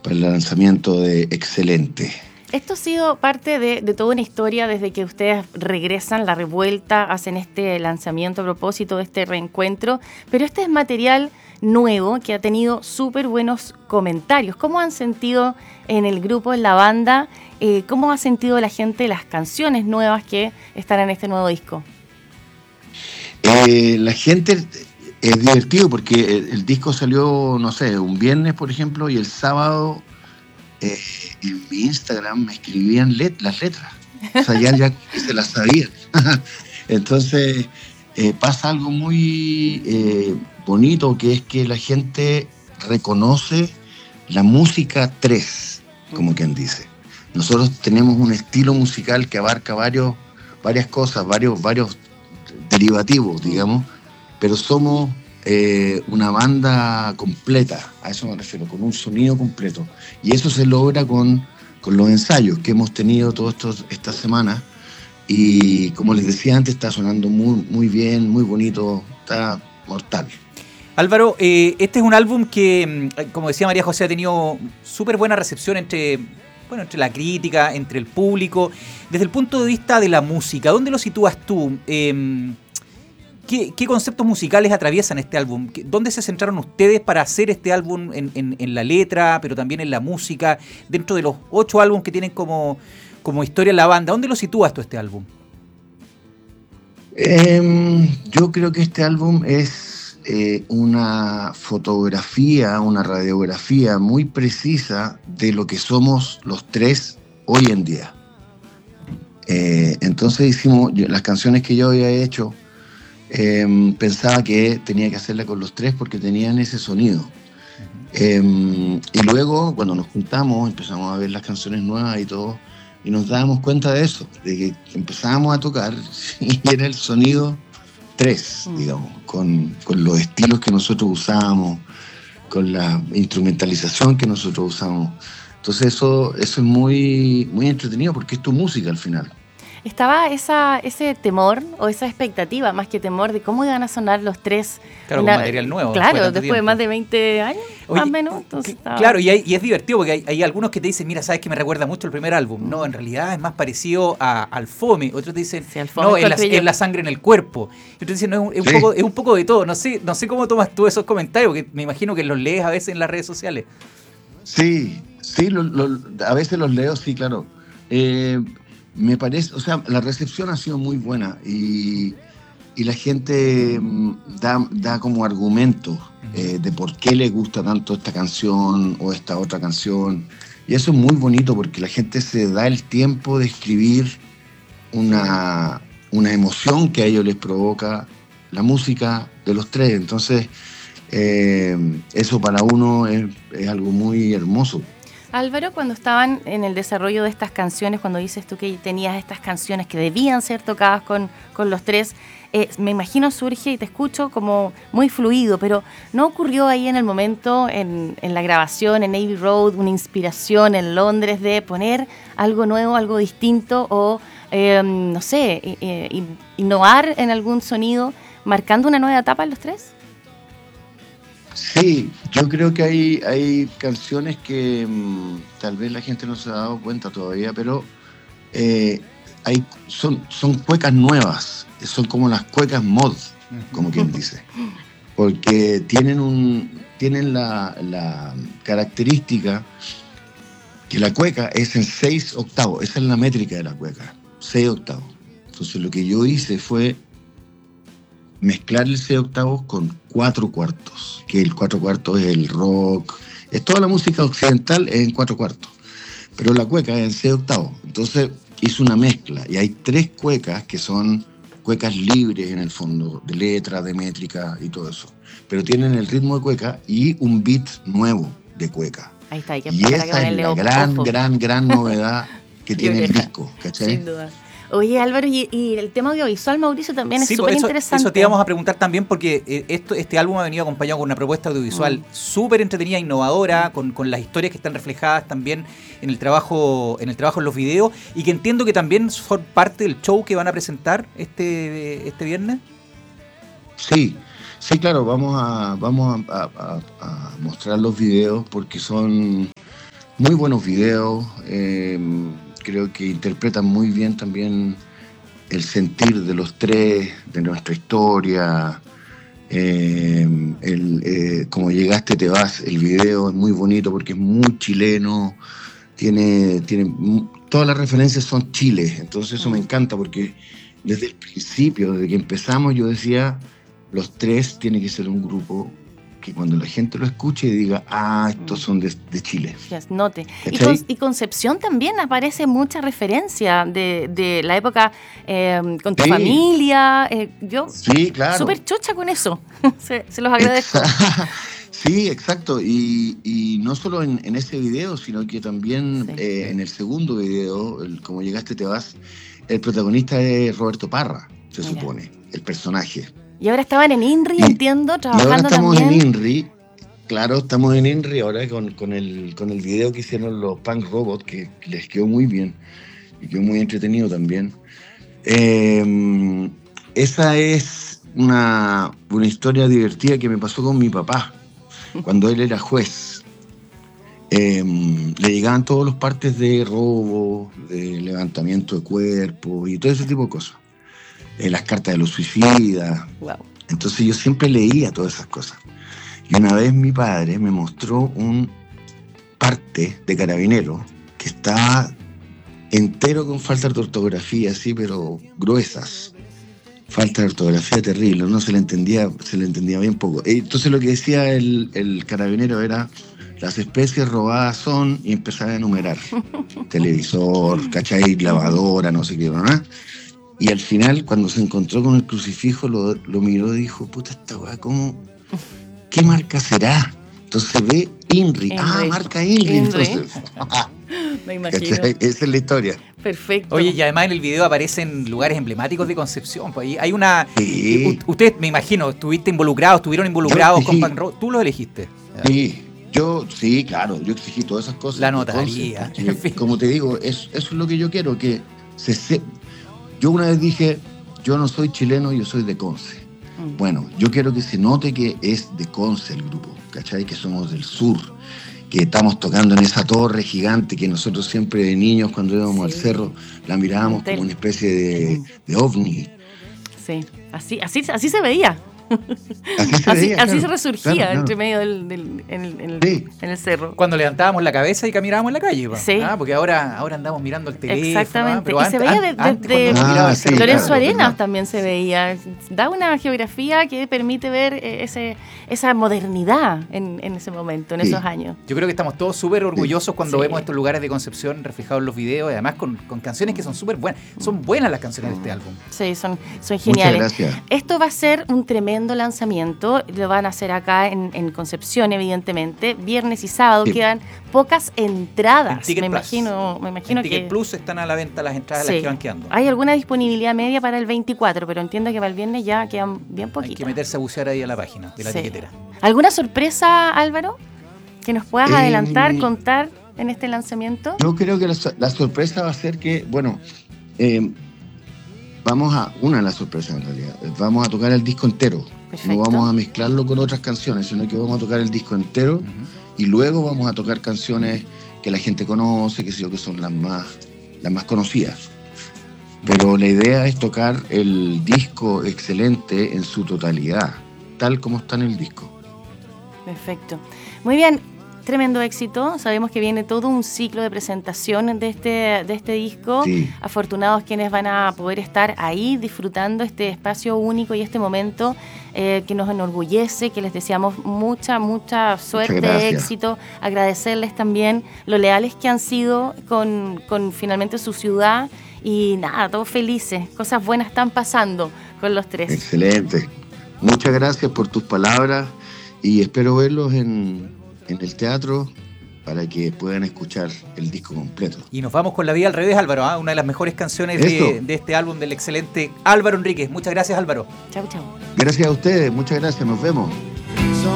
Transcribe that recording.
para el lanzamiento de Excelente. Esto ha sido parte de toda una historia desde que ustedes regresan, la revuelta, hacen este lanzamiento a propósito de este reencuentro, pero este es material nuevo que ha tenido súper buenos comentarios. ¿Cómo han sentido en el grupo, en la banda, cómo ha sentido la gente las canciones nuevas que están en este nuevo disco? La gente es divertido porque el disco salió, no sé, un viernes, por ejemplo, y el sábado en mi Instagram me escribían las letras. O sea, ya se las sabían. Entonces, pasa algo muy bonito, que es que la gente reconoce la música 3, como quien dice. Nosotros tenemos un estilo musical que abarca varias cosas, varios derivativos, digamos, pero somos una banda completa, a eso me refiero, con un sonido completo. Y eso se logra con los ensayos que hemos tenido todas estas semanas. Y como les decía antes, está sonando muy bien, muy bonito, está mortal. Álvaro, este es un álbum que, como decía María José, ha tenido súper buena recepción entre la crítica, entre el público. Desde el punto de vista de la música, ¿dónde lo sitúas tú? ¿Qué conceptos musicales atraviesan este álbum? ¿Dónde se centraron ustedes para hacer este álbum en la letra, pero también en la música, dentro de los 8 álbumes que tienen como historia en la banda? ¿Dónde lo sitúas tú este álbum? Yo creo que este álbum es una fotografía, una radiografía muy precisa de lo que somos los tres hoy en día. Entonces hicimos las canciones que yo había hecho. Pensaba que tenía que hacerla con los tres porque tenían ese sonido. Y luego, cuando nos juntamos, empezamos a ver las canciones nuevas y todo, y nos dábamos cuenta de eso, de que empezábamos a tocar y era el sonido 3, digamos, con los estilos que nosotros usábamos, con la instrumentalización que nosotros usamos. Entonces eso es muy entretenido porque es tu música al final. ¿Estaba ese temor o esa expectativa, más que temor, de cómo iban a sonar los tres? Claro, con material nuevo. Claro, después de más de 20 años, más o menos. Entonces claro, y es divertido porque hay algunos que te dicen, mira, sabes que me recuerda mucho el primer álbum. No, en realidad es más parecido al Fome. Otros te dicen, sí, no, es la sangre en el cuerpo. Y otros dicen, no, es un poco de todo. No sé cómo tomas tú esos comentarios, porque me imagino que los lees a veces en las redes sociales. Sí, a veces los leo, sí, claro. Me parece, o sea, la recepción ha sido muy buena y la gente da como argumentos de por qué le gusta tanto esta canción o esta otra canción. Y eso es muy bonito porque la gente se da el tiempo de escribir una emoción que a ellos les provoca la música de los tres. Entonces, eso para uno es algo muy hermoso. Álvaro, cuando estaban en el desarrollo de estas canciones, cuando dices tú que tenías estas canciones que debían ser tocadas con los tres, me imagino surge y te escucho como muy fluido, pero ¿no ocurrió ahí en el momento, en la grabación, en Abbey Road, una inspiración en Londres de poner algo nuevo, algo distinto o, no sé, innovar en algún sonido, marcando una nueva etapa en los tres? Sí, yo creo que hay canciones que tal vez la gente no se ha dado cuenta todavía, pero son cuecas nuevas, son como las cuecas mod, como quien dice, porque tienen la característica que la cueca es en 6 octavos, esa es la métrica de la cueca, 6 octavos. Entonces lo que yo hice fue mezclar el 6 octavos con 4 cuartos, que el 4 cuartos es el rock, es toda la música occidental en 4 cuartos, pero la cueca es en 6 octavos. Entonces hice una mezcla y hay 3 cuecas que son cuecas libres en el fondo, de letra, de métrica y todo eso, pero tienen el ritmo de cueca y un beat nuevo de cueca. Ahí está, y esa es la gran novedad que tiene el disco, ¿cachai? Sin duda. Oye, Álvaro, y el tema audiovisual, Mauricio, también es súper interesante. Eso te íbamos a preguntar también porque este álbum ha venido acompañado con una propuesta audiovisual súper entretenida, innovadora, con las historias que están reflejadas también en el trabajo en los videos, y que entiendo que también son parte del show que van a presentar este viernes. Sí, claro, vamos a mostrar los videos porque son Muy buenos videos, creo que interpretan muy bien también el sentir de los tres, de nuestra historia. Como llegaste te vas, el video es muy bonito porque es muy chileno, tiene todas las referencias son Chile, entonces eso me encanta porque desde el principio, desde que empezamos, yo decía, los tres tiene que ser un grupo que cuando la gente lo escuche diga, estos son de Chile. Yes, note. Y Concepción también aparece mucha referencia de la época con tu familia. Yo claro. Súper chocha con eso. se los agradezco. Sí, exacto. Y no solo en ese video, sino que también en el segundo video, Como llegaste te vas, el protagonista es Roberto Parra, se supone, el personaje. Y ahora estaban en INRI, entiendo, trabajando y ahora estamos también. En INRI, claro, estamos en INRI ahora con el video que hicieron los Punk Robots, que les quedó muy bien y quedó muy entretenido también. Esa es una historia divertida que me pasó con mi papá, cuando él era juez. Le llegaban todos los partes de robo, de levantamiento de cuerpos y todo ese tipo de cosas. Las cartas de los suicidas. Wow. Entonces yo siempre leía todas esas cosas. Y una vez mi padre me mostró un parte de carabinero que estaba entero con faltas de ortografía, así, pero gruesas. Falta de ortografía terrible, no se le entendía bien poco. Entonces lo que decía el carabinero era: las especies robadas son, y empezaba a enumerar. Televisor, ¿cachai? Lavadora, no sé qué, ¿no? Y al final, cuando se encontró con el crucifijo, lo miró y dijo, puta, esta weá, ¿qué marca será? Entonces ve INRI. Marca INRI. Entonces, me imagino. Esa es la historia. Perfecto. Oye, y además en el video aparecen lugares emblemáticos de Concepción. Pues hay una... Sí. Usted, me imagino, estuvieron involucrados con Punk Rock. ¿Tú los elegiste? Sí. Claro, yo exigí todas esas cosas. La notaría. Como te digo, eso es lo que yo quiero, que yo una vez dije, yo no soy chileno, yo soy de Conce. Bueno, yo quiero que se note que es de Conce el grupo, ¿cachai? Que somos del sur, que estamos tocando en esa torre gigante que nosotros siempre de niños cuando íbamos al cerro la mirábamos como una especie de ovni. Sí, así se veía. Así se resurgía entre medio en el cerro. Cuando levantábamos la cabeza y caminábamos en la calle. Sí. Porque ahora andamos mirando el teléfono. Exactamente. Pero se veía de Lorenzo Arenas también se veía. Da una geografía que permite ver esa modernidad en ese momento, en esos años. Yo creo que estamos todos súper orgullosos cuando vemos estos lugares de Concepción reflejados en los videos, y además con canciones que son súper buenas. Son buenas las canciones de este álbum. Sí, son geniales. Muchas gracias. Esto va a ser un tremendo lanzamiento, lo van a hacer acá en Concepción, evidentemente, viernes y sábado. Quedan pocas entradas. Me imagino en Ticket Plus están a la venta las entradas, las que van quedando. Hay alguna disponibilidad media para el 24, pero entiendo que para el viernes ya quedan bien poquitas. Hay que meterse a bucear ahí a la página de la tiquetera. ¿Alguna sorpresa, Álvaro, que nos puedas adelantar, contar en este lanzamiento? Yo creo que la sorpresa va a ser que, una de las sorpresas en realidad, vamos a tocar el disco entero. Perfecto. No vamos a mezclarlo con otras canciones, sino que vamos a tocar el disco entero y luego vamos a tocar canciones que la gente conoce, que son las más conocidas. Pero la idea es tocar el disco excelente en su totalidad, tal como está en el disco. Perfecto. Muy bien. Tremendo éxito, sabemos que viene todo un ciclo de presentación de este disco. Sí. Afortunados quienes van a poder estar ahí disfrutando este espacio único y este momento que nos enorgullece, que les deseamos mucha suerte, éxito, agradecerles también lo leales que han sido con finalmente su ciudad y nada, todos felices, cosas buenas están pasando con los tres. Excelente, muchas gracias por tus palabras y espero verlos en el teatro para que puedan escuchar el disco completo. Y nos vamos con La Vida al Revés, Álvaro, una de las mejores canciones de este álbum del excelente Álvaro Enríquez. Muchas gracias, Álvaro. Chau. Gracias a ustedes, muchas gracias, nos vemos.